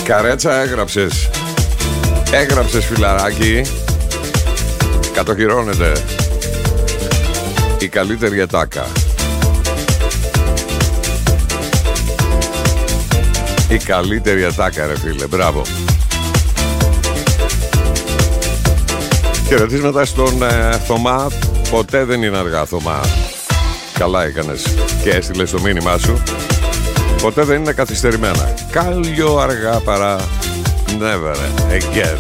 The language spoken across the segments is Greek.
Καρέτσα έγραψες φιλαράκι. Κατοχυρώνεται η καλύτερη ατάκα. Η καλύτερη ατάκα, ρε φίλε, μπράβο. Χαιρετίσματα στον Θωμά. Ποτέ δεν είναι αργά, Θωμά. Καλά έκανες και έστειλες το μήνυμά σου. Ποτέ δεν είναι καθυστερημένα. Κάλλιο αργά παρά never again.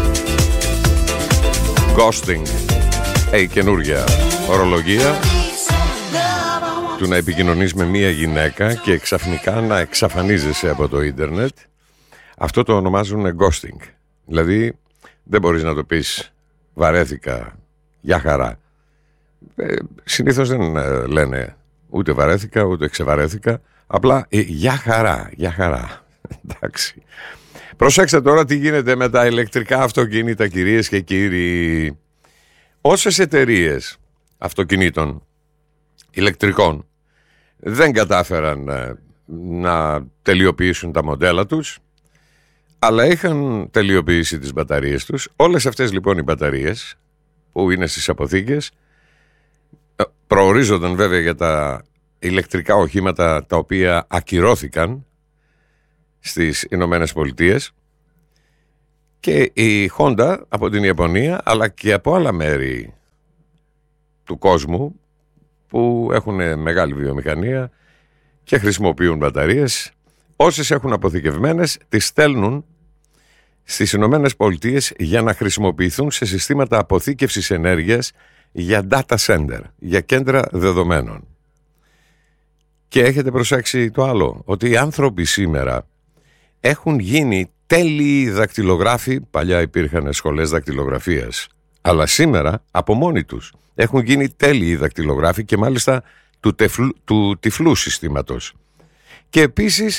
Ghosting. Η καινούργια ορολογία του να επικοινωνείς με μία γυναίκα και ξαφνικά να εξαφανίζεσαι από το ίντερνετ. Αυτό το ονομάζουν ghosting. Δηλαδή δεν μπορείς να το πεις βαρέθηκα, για χαρά. Συνήθως δεν λένε ούτε βαρέθηκα ούτε ξεβαρέθηκα. Απλά για χαρά, για χαρά. Εντάξει. Προσέξτε τώρα τι γίνεται με τα ηλεκτρικά αυτοκίνητα, κυρίες και κύριοι. Όσες εταιρείες αυτοκινήτων ηλεκτρικών δεν κατάφεραν να τελειοποιήσουν τα μοντέλα τους, αλλά είχαν τελειοποιήσει τις μπαταρίες τους. Όλες αυτές λοιπόν οι μπαταρίες που είναι στις αποθήκες προορίζονταν βέβαια για τα ηλεκτρικά οχήματα τα οποία ακυρώθηκαν στις Ηνωμένες Πολιτείες, και η Honda από την Ιαπωνία αλλά και από άλλα μέρη του κόσμου που έχουν μεγάλη βιομηχανία και χρησιμοποιούν μπαταρίες, όσες έχουν αποθηκευμένες τις στέλνουν στις Ηνωμένες Πολιτείες για να χρησιμοποιηθούν σε συστήματα αποθήκευσης ενέργειας για data center, για κέντρα δεδομένων. Και έχετε προσέξει το άλλο, ότι οι άνθρωποι σήμερα έχουν γίνει τέλειοι δακτυλογράφοι. Παλιά υπήρχαν σχολές δακτυλογραφίας, αλλά σήμερα από μόνοι τους έχουν γίνει τέλειοι δακτυλογράφοι, και μάλιστα του τυφλού συστήματος. Και επίσης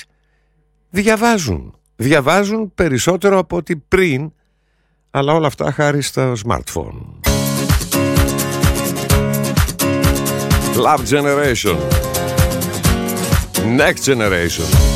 διαβάζουν περισσότερο από ό,τι πριν, αλλά όλα αυτά χάρη στα smartphone. Love Generation, Next Generation.